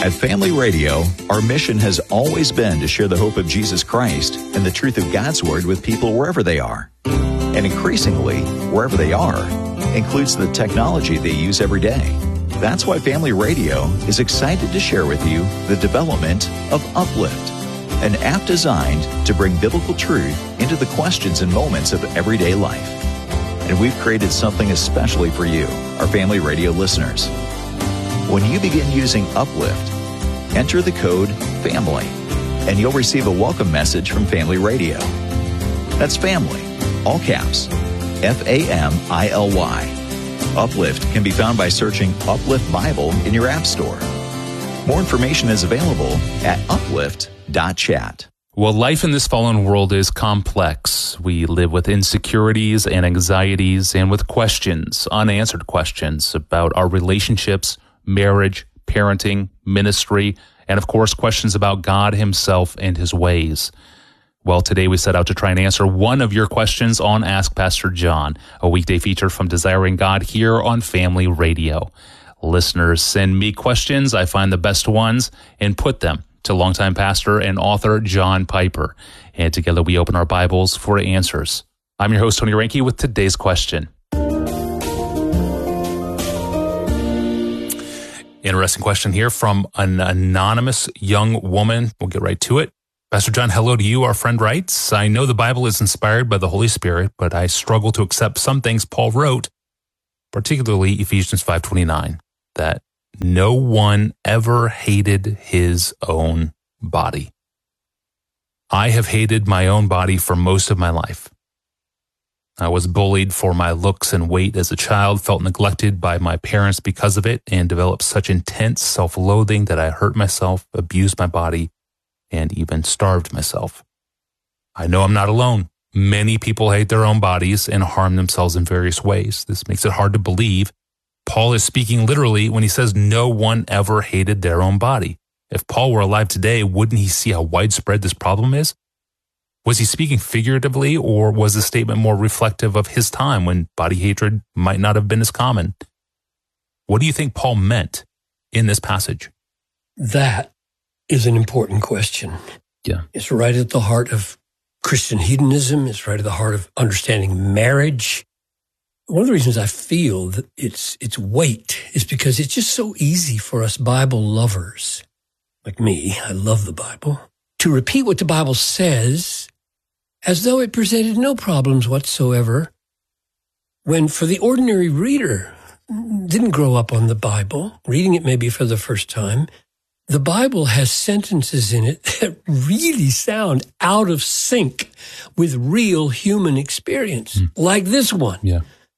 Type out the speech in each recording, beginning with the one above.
At Family Radio, our mission has always been to share the hope of Jesus Christ and the truth of God's Word with people wherever they are. And increasingly, wherever they are, includes the technology they use every day. That's why Family Radio is excited to share with you the development of Uplift, an app designed to bring biblical truth into the questions and moments of everyday life. And we've created something especially for you, our Family Radio listeners. When you begin using Uplift, enter the code FAMILY, and you'll receive a welcome message from Family Radio. That's family, all caps, FAMILY. Uplift can be found by searching Uplift Bible in your app store. More information is available at uplift.chat. Well, life in this fallen world is complex. We live with insecurities and anxieties and with questions, unanswered questions about our relationships, marriage, parenting, ministry, and of course, questions about God himself and his ways. Well, today we set out to try and answer one of your questions on Ask Pastor John, a weekday feature from Desiring God here on Family Radio. Listeners send me questions. I find the best ones and put them to longtime pastor and author John Piper. And together we open our Bibles for answers. I'm your host, Tony Reinke, with today's question. Interesting question here from an anonymous young woman. We'll get right to it. Pastor John, hello to you. Our friend writes, I know the Bible is inspired by the Holy Spirit, but I struggle to accept some things Paul wrote, particularly Ephesians 5:29, that no one ever hated his own body. I have hated my own body for most of my life. I was bullied for my looks and weight as a child, felt neglected by my parents because of it, and developed such intense self-loathing that I hurt myself, abused my body, and even starved myself. I know I'm not alone. Many people hate their own bodies and harm themselves in various ways. This makes it hard to believe. Paul is speaking literally when he says no one ever hated their own body. If Paul were alive today, wouldn't he see how widespread this problem is? Was he speaking figuratively, or was the statement more reflective of his time when body hatred might not have been as common? What do you think Paul meant in this passage? That is an important question. Yeah. It's right at the heart of Christian hedonism. It's right at the heart of understanding marriage. One of the reasons I feel that its weight is because it's just so easy for us Bible lovers, like me, I love the Bible, to repeat what the Bible says as though it presented no problems whatsoever, when for the ordinary reader, didn't grow up on the Bible, reading it maybe for the first time, the Bible has sentences in it that really sound out of sync with real human experience, like this one. Yeah.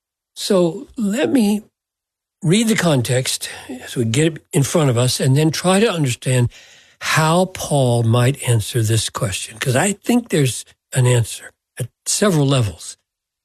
So let me read the context so we get it in front of us and then try to understand how Paul might answer this question, because I think there's an answer at several levels.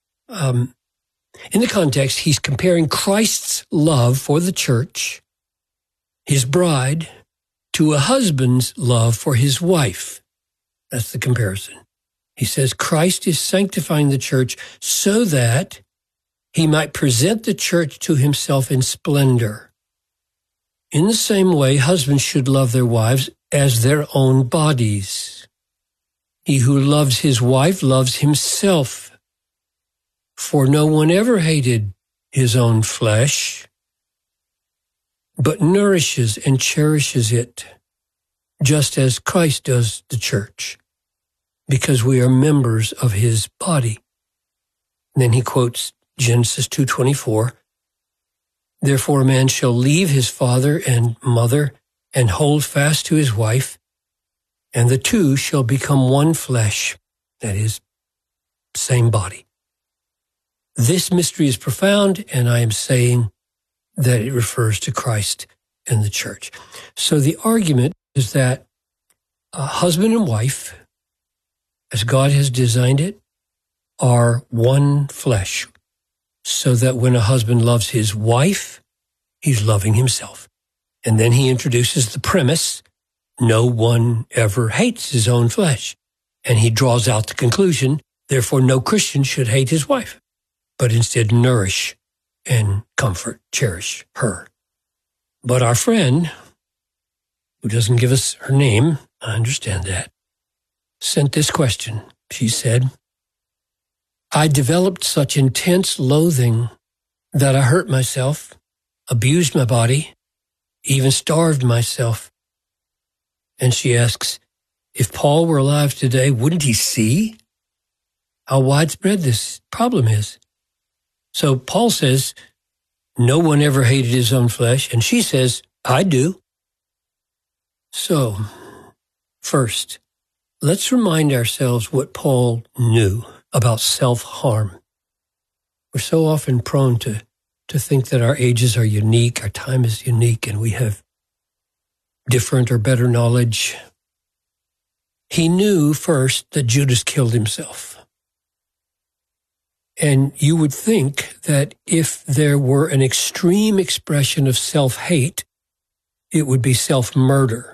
In the context, he's comparing Christ's love for the church, his bride, to a husband's love for his wife. That's the comparison. He says Christ is sanctifying the church so that he might present the church to himself in splendor. In the same way, husbands should love their wives as their own bodies. He who loves his wife loves himself. For no one ever hated his own flesh, but nourishes and cherishes it, just as Christ does the church, because we are members of his body. And then he quotes Genesis 2:24, therefore a man shall leave his father and mother and hold fast to his wife, and the two shall become one flesh, that is, same body. This mystery is profound, and I am saying that it refers to Christ and the church. So the argument is that a husband and wife, as God has designed it, are one flesh, so that when a husband loves his wife, he's loving himself. And then he introduces the premise, no one ever hates his own flesh. And he draws out the conclusion, therefore no Christian should hate his wife, but instead nourish and comfort, cherish her. But our friend who doesn't give us her name, I understand that, sent this question. She said, I developed such intense loathing that I hurt myself, abused my body, even starved myself. And she asks, if Paul were alive today, wouldn't he see how widespread this problem is? So Paul says, no one ever hated his own flesh. And she says, I do. So, first, let's remind ourselves what Paul knew about self-harm. We're so often prone to think that our ages are unique, our time is unique, and we have different or better knowledge. He knew first that Judas killed himself. And you would think that if there were an extreme expression of self-hate, it would be self-murder.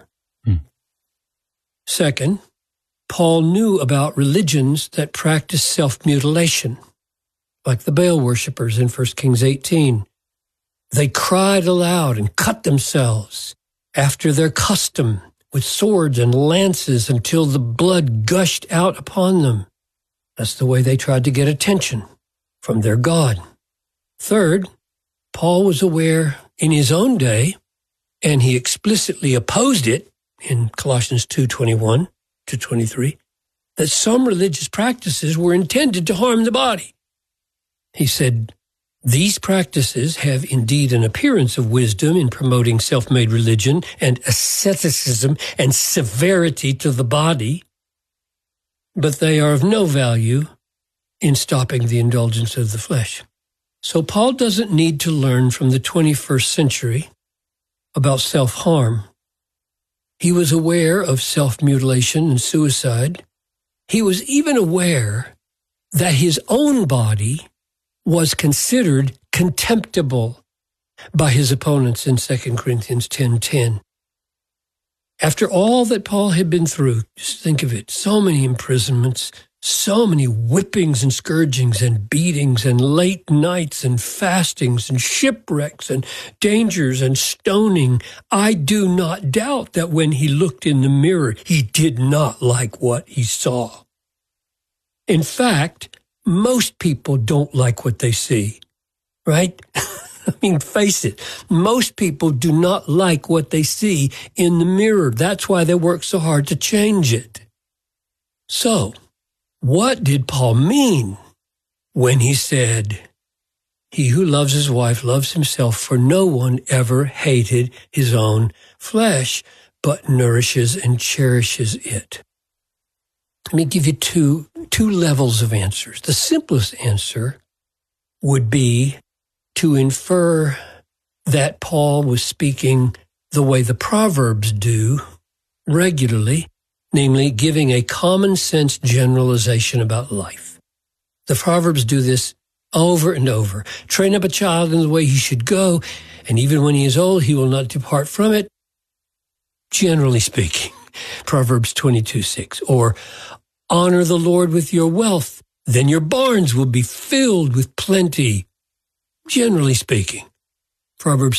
Second, Paul knew about religions that practice self-mutilation, like the Baal worshippers in 1 Kings 18. They cried aloud and cut themselves after their custom with swords and lances until the blood gushed out upon them. That's the way they tried to get attention from their God. Third, Paul was aware in his own day, and he explicitly opposed it in Colossians 2:21-23, that some religious practices were intended to harm the body. He said, these practices have indeed an appearance of wisdom in promoting self-made religion and asceticism and severity to the body, but they are of no value in stopping the indulgence of the flesh. So Paul doesn't need to learn from the 21st century about self-harm. He was aware of self-mutilation and suicide. He was even aware that his own body was considered contemptible by his opponents in 2 Corinthians 10:10. After all that Paul had been through, just think of it, so many imprisonments, so many whippings and scourgings and beatings and late nights and fastings and shipwrecks and dangers and stoning, I do not doubt that when he looked in the mirror, he did not like what he saw. In fact, most people don't like what they see, right? I mean, face it, most people do not like what they see in the mirror. That's why they work so hard to change it. So, what did Paul mean when he said, he who loves his wife loves himself, for no one ever hated his own flesh, but nourishes and cherishes it? Let me give you two levels of answers. The simplest answer would be to infer that Paul was speaking the way the Proverbs do regularly, namely giving a common sense generalization about life. The Proverbs do this over and over. Train up a child in the way he should go, and even when he is old, he will not depart from it. Generally speaking, Proverbs 22:6. Or, honor the Lord with your wealth, then your barns will be filled with plenty. Generally speaking, Proverbs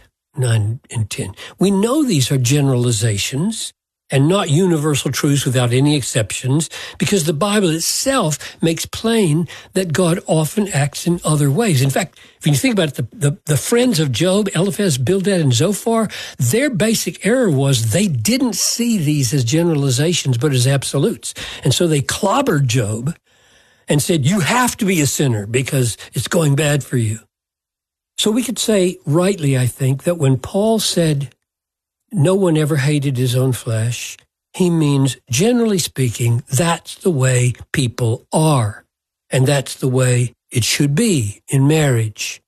3:9-10. We know these are generalizations and not universal truths without any exceptions, because the Bible itself makes plain that God often acts in other ways. In fact, when you think about it, the friends of Job, Eliphaz, Bildad, and Zophar, their basic error was they didn't see these as generalizations but as absolutes. And so they clobbered Job and said, you have to be a sinner because it's going bad for you. So we could say rightly, I think, that when Paul said, no one ever hated his own flesh, he means, generally speaking, that's the way people are. And that's the way it should be in marriage.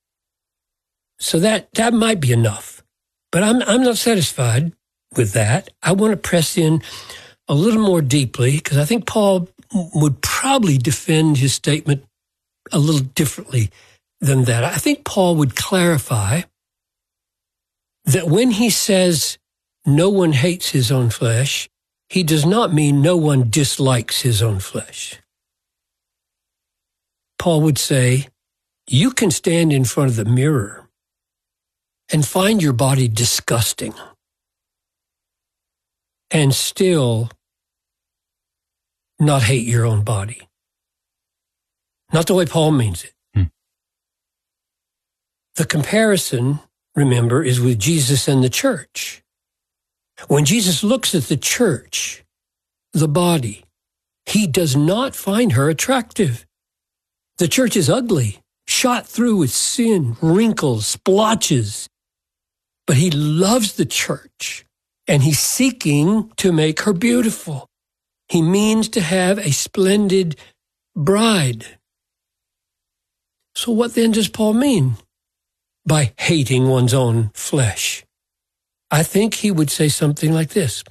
So that might be enough. But I'm not satisfied with that. I want to press in a little more deeply, because I think Paul would probably defend his statement a little differently than that. I think Paul would clarify that when he says no one hates his own flesh, he does not mean no one dislikes his own flesh. Paul would say, you can stand in front of the mirror and find your body disgusting. and still not hate your own body. Not the way Paul means it. The comparison, remember, is with Jesus and the church. When Jesus looks at the church, the body, he does not find her attractive. The church is ugly, shot through with sin, wrinkles, splotches. But he loves the church, and he's seeking to make her beautiful. He means to have a splendid bride. So what then does Paul mean by hating one's own flesh? I think he would say something like this.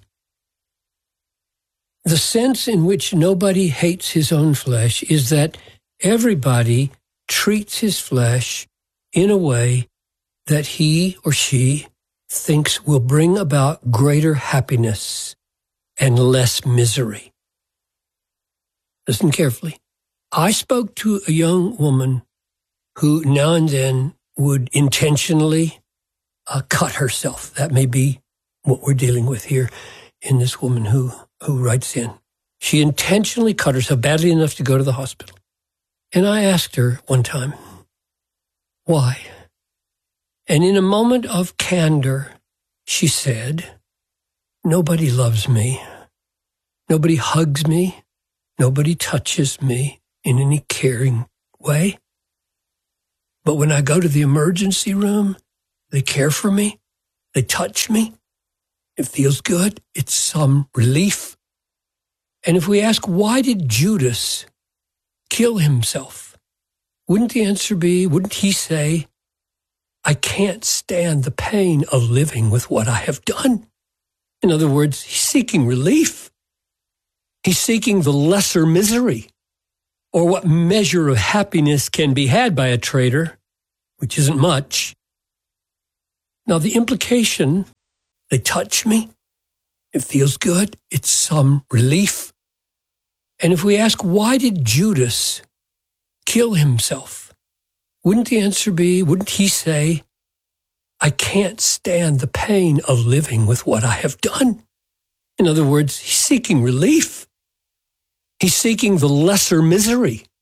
The sense in which nobody hates his own flesh is that everybody treats his flesh in a way that he or she thinks will bring about greater happiness and less misery. Listen carefully. I spoke to a young woman who now and then would intentionally cut herself. That may be what we're dealing with here in this woman who writes in. She intentionally cut herself badly enough to go to the hospital. And I asked her one time, why? And in a moment of candor, she said, nobody loves me. Nobody hugs me. Nobody touches me in any caring way. But when I go to the emergency room, they care for me. They touch me. It feels good. It's some relief. And if we ask, why did Judas kill himself? Wouldn't the answer be, wouldn't he say, I can't stand the pain of living with what I have done? In other words, he's seeking relief. He's seeking the lesser misery, or what measure of happiness can be had by a traitor, which isn't much. Now, the implication, they touch me, it feels good, it's some relief. And if we ask, why did Judas kill himself? Wouldn't the answer be, wouldn't he say, I can't stand the pain of living with what I have done? In other words, he's seeking relief. He's seeking the lesser misery,